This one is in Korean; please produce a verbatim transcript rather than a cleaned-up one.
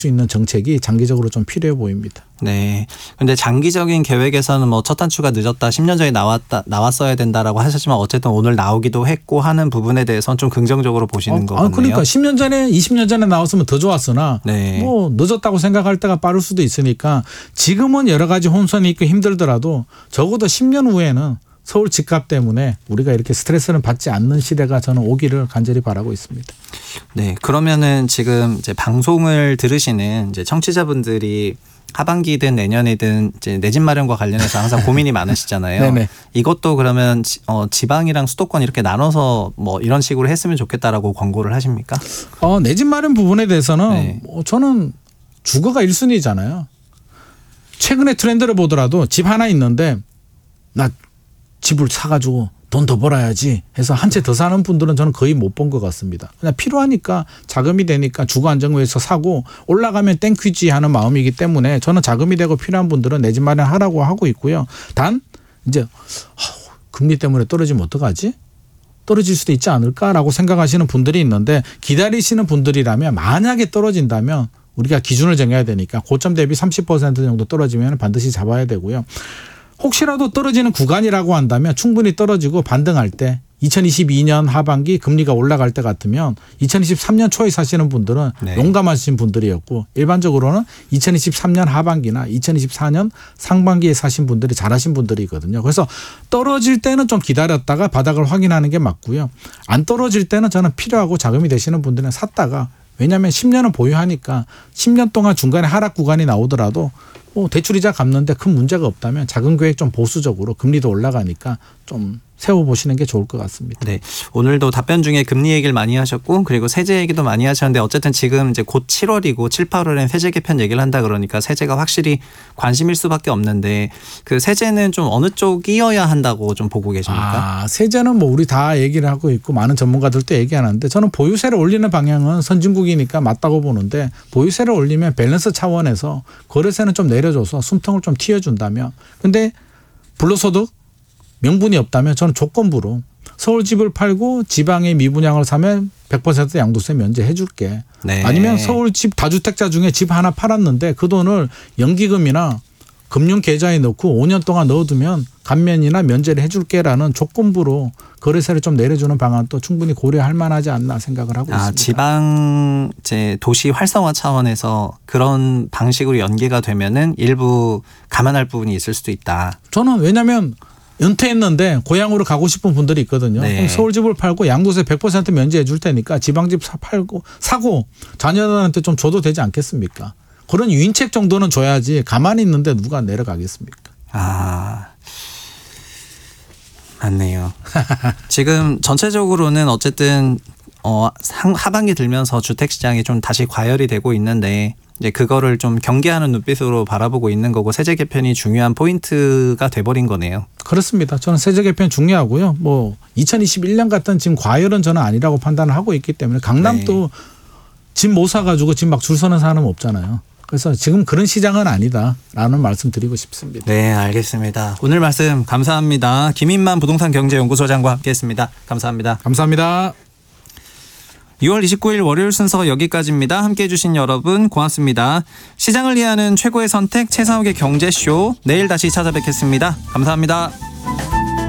수 있는 정책이 장기적으로 좀 필요해 보입니다. 네. 근데 장기적인 계획에서는 뭐 첫 단추가 늦었다, 십 년 전에 나왔다, 나왔어야 된다라고 하셨지만 어쨌든 오늘 나오기도 했고 하는 부분에 대해서는 좀 긍정적으로 보시는 어, 거 같네요. 아, 그러니까 십 년 전에, 이십 년 전에 나왔으면 더 좋았으나 네. 뭐 늦었다고 생각할 때가 빠를 수도 있으니까 지금은 여러 가지 혼선이 있고 힘들더라도 적어도 십 년 후에는 서울 집값 때문에 우리가 이렇게 스트레스는 받지 않는 시대가 저는 오기를 간절히 바라고 있습니다. 네. 그러면은 지금 이제 방송을 들으시는 이제 청취자분들이 하반기든 내년이든 이제 내 집 마련과 관련해서 항상 고민이 많으시잖아요. 네네. 이것도 그러면 어, 지방이랑 수도권 이렇게 나눠서 뭐 이런 식으로 했으면 좋겠다라고 권고를 하십니까? 어, 내 집 마련 부분에 대해서는 네. 뭐 저는 주거가 일 순위잖아요. 최근의 트렌드를 보더라도 집 하나 있는데 나 집을 사가지고 돈 더 벌어야지 해서 한 채 더 사는 분들은 저는 거의 못 본 것 같습니다. 그냥 필요하니까 자금이 되니까 주거 안정을 위해서 사고 올라가면 땡큐지 하는 마음이기 때문에 저는 자금이 되고 필요한 분들은 내 집 마련하라고 하고 있고요. 단 이제 금리 때문에 떨어지면 어떡하지? 떨어질 수도 있지 않을까라고 생각하시는 분들이 있는데 기다리시는 분들이라면 만약에 떨어진다면 우리가 기준을 정해야 되니까 고점 대비 삼십 퍼센트 정도 떨어지면 반드시 잡아야 되고요. 혹시라도 떨어지는 구간이라고 한다면 충분히 떨어지고 반등할 때 이천이십이 년 하반기 금리가 올라갈 때 같으면 이천이십삼 년 초에 사시는 분들은 네. 용감하신 분들이었고 일반적으로는 이천이십삼 년 하반기나 이천이십사 년 상반기에 사신 분들이 잘하신 분들이거든요. 그래서 떨어질 때는 좀 기다렸다가 바닥을 확인하는 게 맞고요. 안 떨어질 때는 저는 필요하고 자금이 되시는 분들은 샀다가 왜냐하면 십 년은 보유하니까 십 년 동안 중간에 하락 구간이 나오더라도 뭐 대출이자 갚는데 큰 문제가 없다면 자금 계획 좀 보수적으로 금리도 올라가니까 좀 세워보시는 게 좋을 것 같습니다. 네. 오늘도 답변 중에 금리 얘기를 많이 하셨고 그리고 세제 얘기도 많이 하셨는데 어쨌든 지금 이제 곧 칠월이고 칠, 팔월엔 세제 개편 얘기를 한다 그러니까 세제가 확실히 관심일 수밖에 없는데 그 세제는 좀 어느 쪽이어야 한다고 좀 보고 계십니까? 아, 세제는 뭐 우리 다 얘기를 하고 있고 많은 전문가들도 얘기하는데 저는 보유세를 올리는 방향은 선진국이니까 맞다고 보는데 보유세를 올리면 밸런스 차원에서 거래세는 좀 내려줘서 숨통을 좀 틔워준다면 근데 불로소득 명분이 없다면 저는 조건부로 서울 집을 팔고 지방의 미분양을 사면 백 퍼센트 양도세 면제해 줄게. 네. 아니면 서울 집 다주택자 중에 집 하나 팔았는데 그 돈을 연기금이나 금융계좌에 넣고 오 년 동안 넣어두면 감면이나 면제를 해 줄게라는 조건부로 거래세를 좀 내려주는 방안도 충분히 고려할 만하지 않나 생각을 하고 아, 있습니다. 지방 제 도시 활성화 차원에서 그런 방식으로 연계가 되면은 일부 감안할 부분이 있을 수도 있다. 저는 왜냐하면 은퇴했는데 고향으로 가고 싶은 분들이 있거든요. 네. 그럼 서울집을 팔고 양도세 백 퍼센트 면제해 줄 테니까 지방집 사 팔고 사고 자녀들한테 좀 줘도 되지 않겠습니까? 그런 유인책 정도는 줘야지 가만히 있는데 누가 내려가겠습니까? 아, 맞네요. 지금 전체적으로는 어쨌든 어, 하반기 들면서 주택시장이 좀 다시 과열이 되고 있는데 이제 그거를 좀 경계하는 눈빛으로 바라보고 있는 거고 세제 개편이 중요한 포인트가 돼버린 거네요. 그렇습니다. 저는 세제 개편 중요하고요. 뭐 이천이십일 년 같은 지금 과열은 저는 아니라고 판단을 하고 있기 때문에 강남도 네. 집 못 사가지고 집 막 줄 서는 사람 없잖아요. 그래서 지금 그런 시장은 아니다라는 말씀 드리고 싶습니다. 네, 알겠습니다. 오늘 말씀 감사합니다. 김인만 부동산 경제연구소장과 함께했습니다. 감사합니다. 감사합니다. 유월 이십구일 월요일 순서 여기까지입니다. 함께해 주신 여러분 고맙습니다. 시장을 이해하는 최고의 선택 최상욱의 경제쇼 내일 다시 찾아뵙겠습니다. 감사합니다.